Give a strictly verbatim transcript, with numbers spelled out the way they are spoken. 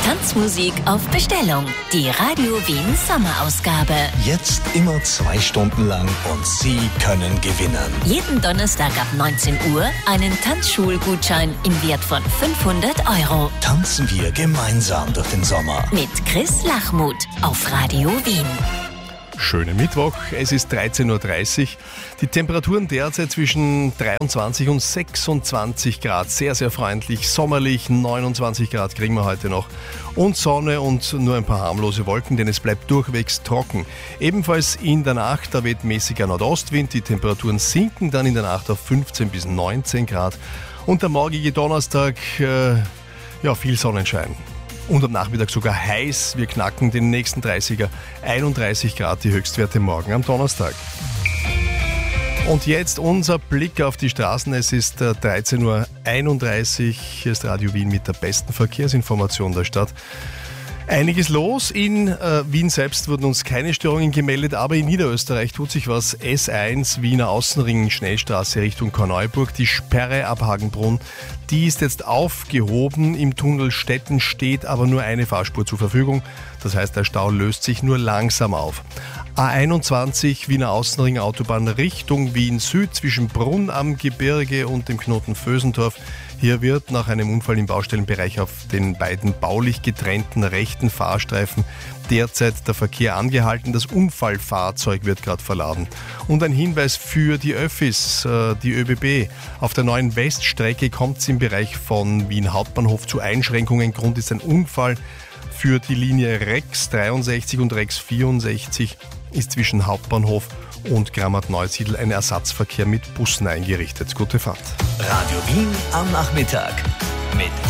Tanzmusik auf Bestellung. Die Radio Wien Sommerausgabe. Jetzt immer zwei Stunden lang und Sie können gewinnen. Jeden Donnerstag ab neunzehn Uhr einen Tanzschulgutschein im Wert von fünfhundert Euro. Tanzen wir gemeinsam durch den Sommer. Mit Chris Lachmuth auf Radio Wien. Schönen Mittwoch, es ist dreizehn Uhr dreißig. Die Temperaturen derzeit zwischen dreiundzwanzig und sechsundzwanzig Grad. Sehr, sehr freundlich, sommerlich. neunundzwanzig Grad kriegen wir heute noch. Und Sonne und nur ein paar harmlose Wolken, denn es bleibt durchwegs trocken. Ebenfalls in der Nacht, da weht mäßiger Nordostwind. Die Temperaturen sinken dann in der Nacht auf fünfzehn bis neunzehn Grad. Und der morgige Donnerstag, äh, ja, viel Sonnenschein. Und am Nachmittag sogar heiß. Wir knacken den nächsten dreißiger, einunddreißig Grad, die Höchstwerte morgen am Donnerstag. Und jetzt unser Blick auf die Straßen. Es ist dreizehn Uhr einunddreißig. Hier ist Radio Wien mit der besten Verkehrsinformation der Stadt. Einiges los. In äh, Wien selbst wurden uns keine Störungen gemeldet, aber in Niederösterreich tut sich was. S eins Wiener Außenring, Schnellstraße Richtung Korneuburg. Die Sperre ab Hagenbrunn, die ist jetzt aufgehoben. Im Tunnel Stetten steht aber nur eine Fahrspur zur Verfügung. Das heißt, der Stau löst sich nur langsam auf. A einundzwanzig Wiener Außenring Autobahn Richtung Wien Süd zwischen Brunn am Gebirge und dem Knoten Vösendorf. Hier wird nach einem Unfall im Baustellenbereich auf den beiden baulich getrennten rechten Fahrstreifen derzeit der Verkehr angehalten. Das Unfallfahrzeug wird gerade verladen. Und ein Hinweis für die Öffis, die ÖBB. Auf der neuen Weststrecke kommt es im Bereich von Wien Hauptbahnhof zu Einschränkungen. Grund ist ein Unfall. Für die Linie Rex dreiundsechzig und Rex vierundsechzig ist zwischen Hauptbahnhof und Grammat-Neusiedl ein Ersatzverkehr mit Bussen eingerichtet. Gute Fahrt. Radio Wien am Nachmittag mit